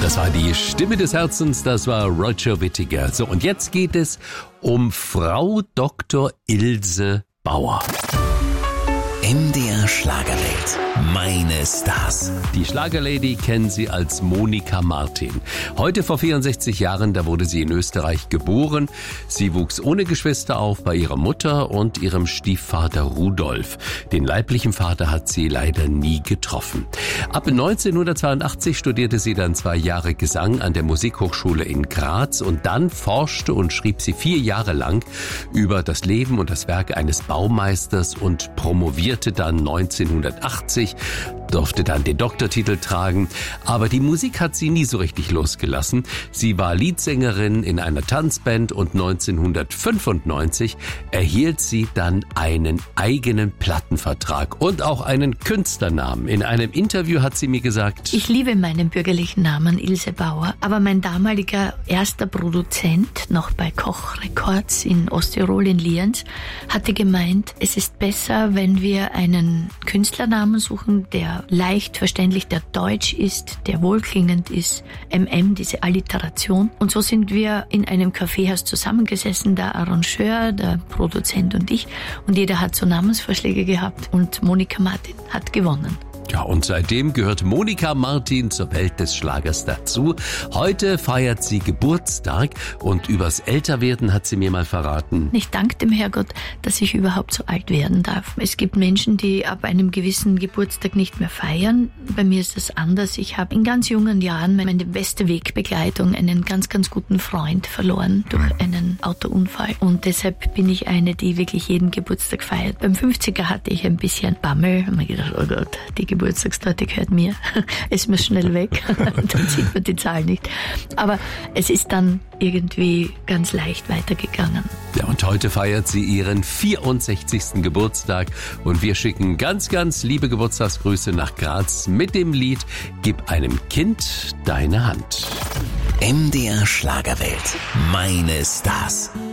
Das war die Stimme des Herzens, das war Roger Whittaker. So, und jetzt geht es um Frau Dr. Ilse Bauer. MDR Schlagerwelt. Meine Stars. Die Schlagerlady kennen Sie als Monika Martin. Heute vor 64 Jahren, da wurde sie in Österreich geboren. Sie wuchs ohne Geschwister auf bei ihrer Mutter und ihrem Stiefvater Rudolf. Den leiblichen Vater hat sie leider nie getroffen. Ab 1982 studierte sie dann 2 Jahre Gesang an der Musikhochschule in Graz und dann forschte und schrieb sie 4 Jahre lang über das Leben und das Werk eines Baumeisters und promovierte dann 1980, durfte dann den Doktortitel tragen, aber die Musik hat sie nie so richtig losgelassen. Sie war Leadsängerin in einer Tanzband und 1995 erhielt sie dann einen eigenen Plattenvertrag und auch einen Künstlernamen. In einem Interview hat sie mir gesagt: Ich liebe meinen bürgerlichen Namen Ilse Bauer, aber mein damaliger erster Produzent, noch bei Koch Records in Osttirol in Lienz, hatte gemeint, es ist besser, wenn wir einen Künstlernamen suchen, der leicht verständlich, der deutsch ist, der wohlklingend ist, diese Alliteration. Und so sind wir in einem Kaffeehaus zusammengesessen, der Arrangeur, der Produzent und ich. Und jeder hat so Namensvorschläge gehabt und Monika Martin hat gewonnen. Ja, und seitdem gehört Monika Martin zur Welt des Schlagers dazu. Heute feiert sie Geburtstag und übers Älterwerden hat sie mir mal verraten: Ich danke dem Herrgott, dass ich überhaupt so alt werden darf. Es gibt Menschen, die ab einem gewissen Geburtstag nicht mehr feiern. Bei mir ist das anders. Ich habe in ganz jungen Jahren meine beste Wegbegleitung, einen ganz, ganz guten Freund verloren durch einen Autounfall. Und deshalb bin ich eine, die wirklich jeden Geburtstag feiert. Beim 50er hatte ich ein bisschen Bammel. Und mir gedacht, oh Gott, die Geburtstagstorte gehört mir. Es muss schnell weg. Dann sieht man die Zahl nicht. Aber es ist dann irgendwie ganz leicht weitergegangen. Ja, und heute feiert sie ihren 64. Geburtstag und wir schicken ganz, ganz liebe Geburtstagsgrüße nach Graz mit dem Lied Gib einem Kind deine Hand. MDR Schlagerwelt. Meine Stars.